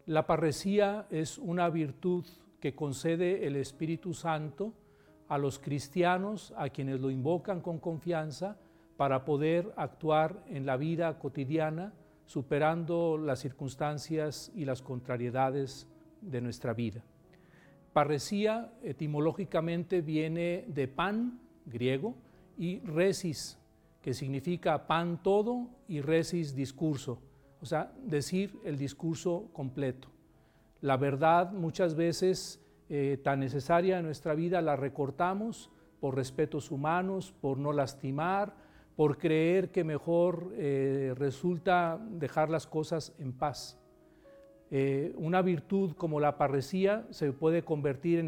La parresía es una virtud que concede el Espíritu Santo a los cristianos, a quienes lo invocan con confianza, para poder actuar en la vida cotidiana, superando las circunstancias y las contrariedades de nuestra vida. Parresía etimológicamente viene de pan, griego, y resis, que significa pan todo, y resis discurso, o sea, decir el discurso completo. La verdad muchas veces tan necesaria en nuestra vida la recortamos por respetos humanos, por no lastimar, por creer que mejor resulta dejar las cosas en paz. Una virtud como la parresía se puede convertir en